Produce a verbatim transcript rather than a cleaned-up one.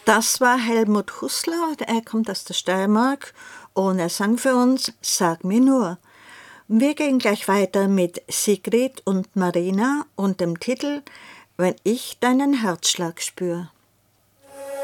Das war Helmut Hußler, er kommt aus der Steiermark und er sang für uns Sag mir nur. Wir gehen gleich weiter mit Sigrid und Marina und dem Titel Wenn ich deinen Herzschlag spür.